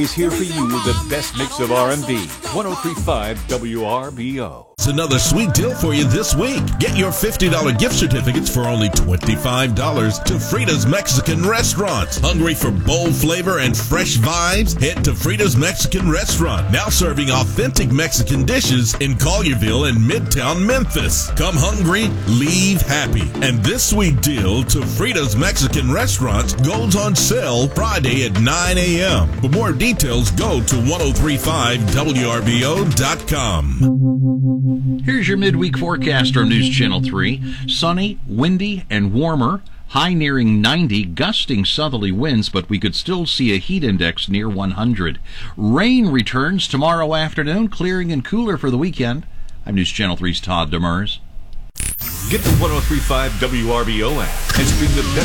is here for you with the best mix of R&B. 103.5 WRBO. It's another sweet deal for you this week. Get your $50 gift certificates for only $25 to Frida's Mexican Restaurant. Hungry for bold flavor and fresh vibes? Head to Frida's Mexican Restaurant, now serving authentic Mexican dishes in Collierville and Midtown Memphis. Come hungry, leave happy. And this sweet deal to Frida's Mexican Restaurant goes on sale Friday at 9 a.m. For more details, go to 1035WRBO.com. Here's your midweek forecast from News Channel 3. Sunny, windy, and warmer. High nearing 90, gusting southerly winds, but we could still see a heat index near 100. Rain returns tomorrow afternoon, clearing and cooler for the weekend. I'm News Channel 3's Todd Demers. Get the 103.5 WRBO app and stream the best